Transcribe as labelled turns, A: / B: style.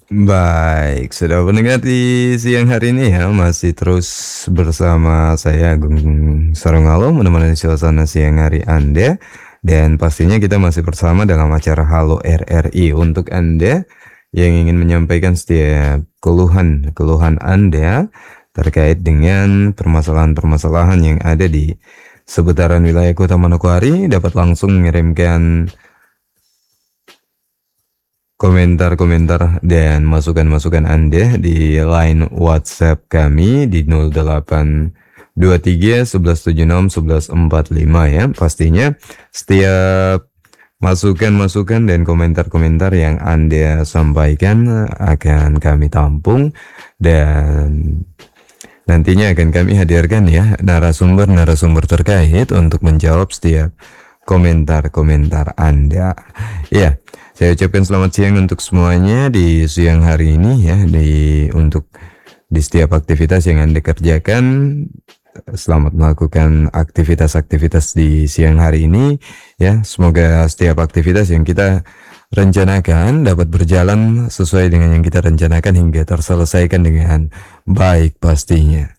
A: Baik, sudah mendengar di siang hari ini ya, masih terus bersama saya Agung Sarungalo menemani suasana siang hari Anda. Dan pastinya kita masih bersama dalam acara Halo RRI untuk Anda yang ingin menyampaikan setiap keluhan Anda terkait dengan permasalahan-permasalahan yang ada di seputaran wilayah Kota Manokwari, dapat langsung mengirimkan komentar-komentar dan masukan-masukan Anda di line WhatsApp kami di 0823 1176 1145 ya. Pastinya setiap masukan-masukan dan komentar-komentar yang Anda sampaikan akan kami tampung dan nantinya akan kami hadirkan ya narasumber-narasumber terkait untuk menjawab setiap komentar-komentar Anda. Ya, saya ucapkan selamat siang untuk semuanya di siang hari ini ya, untuk di setiap aktivitas yang Anda kerjakan. Selamat melakukan aktivitas-aktivitas di siang hari ini ya. Semoga setiap aktivitas yang kita rencanakan dapat berjalan sesuai dengan yang kita rencanakan hingga terselesaikan dengan baik pastinya.